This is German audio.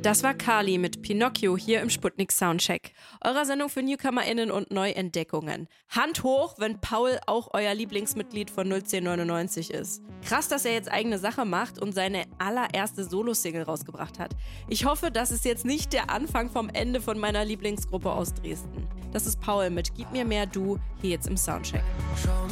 Das war Kali mit Pinocchio hier im Sputnik Soundcheck, eurer Sendung für NewcomerInnen und Neuentdeckungen. Hand hoch, wenn Paul auch euer Lieblingsmitglied von 01099 ist. Krass, dass er jetzt eigene Sache macht und seine allererste Solo-Single rausgebracht hat. Ich hoffe, das ist jetzt nicht der Anfang vom Ende von meiner Lieblingsgruppe aus Dresden. Das ist Paul mit Gib mir mehr Du, hier jetzt im Soundcheck. Schau